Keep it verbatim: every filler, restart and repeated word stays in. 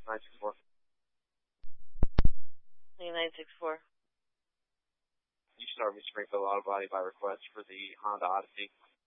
nine six four. nine six four. You start me Springfield Auto Body by request for the Honda Odyssey